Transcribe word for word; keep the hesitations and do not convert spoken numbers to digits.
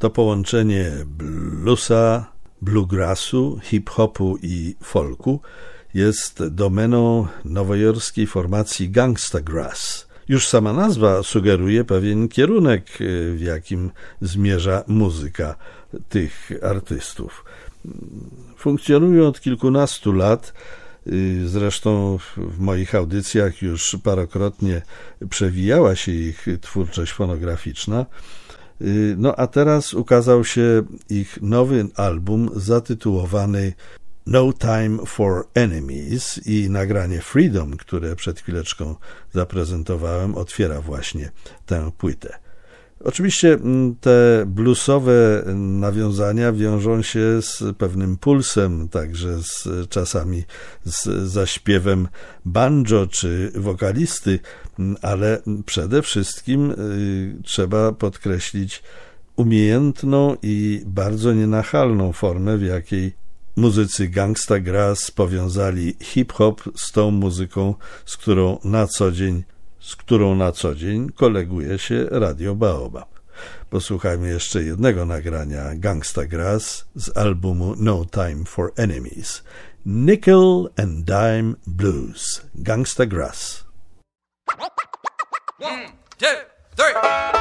To połączenie bluesa, bluegrassu, hip-hopu i folku jest domeną nowojorskiej formacji Gangsta Grass. Już sama nazwa sugeruje pewien kierunek, w jakim zmierza muzyka tych artystów. Funkcjonują od kilkunastu lat, zresztą w moich audycjach już parokrotnie przewijała się ich twórczość fonograficzna. No a teraz ukazał się ich nowy album zatytułowany No Time for Enemies i nagranie Freedom, które przed chwileczką zaprezentowałem, otwiera właśnie tę płytę. Oczywiście te bluesowe nawiązania wiążą się z pewnym pulsem, także z czasami z zaśpiewem banjo czy wokalisty, ale przede wszystkim y, trzeba podkreślić umiejętną i bardzo nienachalną formę, w jakiej muzycy Gangsta Grass powiązali hip-hop z tą muzyką, z którą na co dzień z którą na co dzień koleguje się Radio Baobab. Posłuchajmy jeszcze jednego nagrania Gangsta Grass z albumu No Time for Enemies. Nickel and Dime Blues. Gangsta Grass. One, two, three.